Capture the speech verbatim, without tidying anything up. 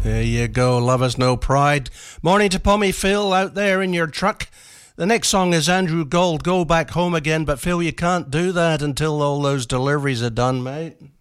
There you go, Lovers No Pride. Morning to Pommy Phil out there in your truck. The next song is Andrew Gold, Go Back Home Again, but Phil, you can't do that until all those deliveries are done, mate.